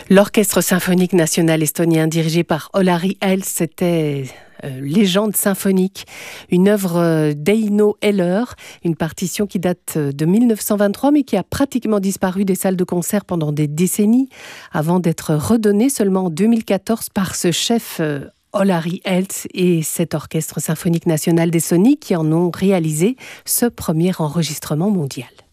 L'Orchestre symphonique national estonien dirigé par Olari Hels, c'était Légende symphonique, une œuvre d'Eino Heller, une partition qui date de 1923 mais qui a pratiquement disparu des salles de concert pendant des décennies avant d'être redonnée seulement en 2014 par ce chef Olari Hels et cet Orchestre symphonique national d'Estonie qui en ont réalisé ce premier enregistrement mondial.